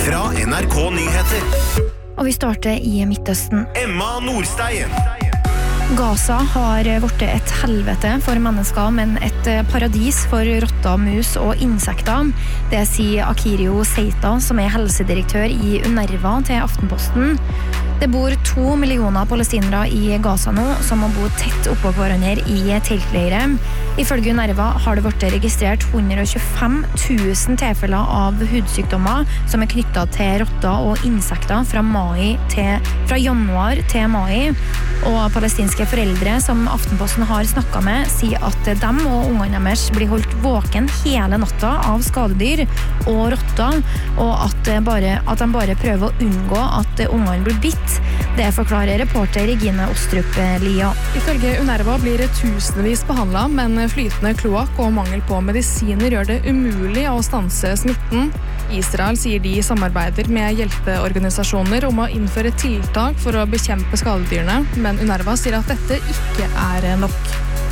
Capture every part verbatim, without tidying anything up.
Fra N R K Nyheter. Og vi starter i Midtøsten. Emma Nordstein. Gaza har vært et helvete for mennesker, men et paradis for rotter, mus og insekter. Det sier Akirio Seita, som er helsedirektør i UNRWA til Aftenposten. Det bor to millioner palestinere i Gaza nå, som må bo tett oppå hverandre i teltleire. Ifølge UNRWA har det vært registrert hundre og tjuefem tusen tilfeller av hudsykdommer som er knyttet til rotter og insekter fra, mai til, fra januar til mai. Og palestinske foreldre som Aftenposten har snakket med, sier at dem og ungene deres blir holdt våken hele natta av skadedyr og rotter, og at, bare, at de bare prøver å unngå at ungene blir bitt. Det forklarer reporter Regine Ostrup-Lia. Ifølge UNRWA blir det tusenvis behandlet, men flytende kloakk og mangel på medisiner gjør det umulig å stanse smitten. Israel sier de samarbeider med hjelpeorganisasjoner om å innføre tiltak for å bekjempe skadedyrene, men UNRWA sier at dette ikke er nok.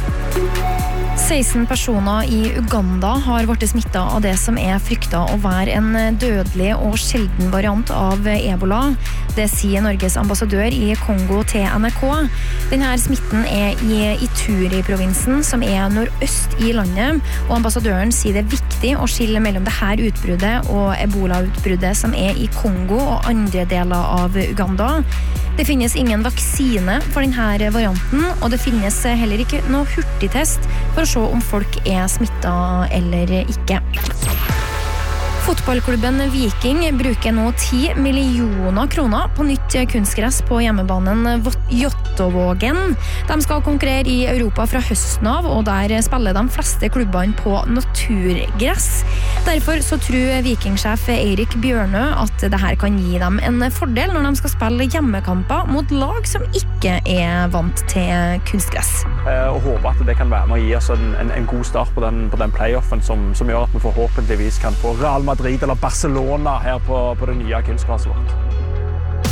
seksten personer i Uganda har vært smittet av det som er fryktet å være en dødelig og sjelden variant av ebola. Det sier Norges ambassadør i Kongo til N R K. Denne smitten er i Ituri-provinsen, som er nordøst i landet, og ambassadøren sier det er viktig å skille mellom dette utbruddet og ebola-utbruddet som er i Kongo og andre deler av Uganda. Det finnes ingen vaksine for denne varianten, og det finnes heller ikke noe hurtigtest for å se om folk er smittet eller ikke. Fotballklubben Viking bruker nå ti millioner kroner på nytt kunstgress på hjemmebanen Jåttåvågen. De skal konkurrere i Europa fra høsten av, og der spiller de fleste klubbene på naturgress. Derfor så tror Vikingsjef Eirik Bjørnø at dette kan gi dem en fordel når de skal spille hjemmekamper mot lag som ikke er vant til kunstgress. Og håper at det kan være med å gi oss en, en, en god start på den, på den playoffen som, som gjør at vi forhåpentligvis kan få Real Madrid eller Barcelona her på, på det nye kunstgresset vårt.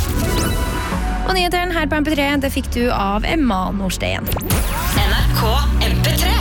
Og nyheteren her på M P tre, det fikk du av Emma Nordstein. N R K M P tre.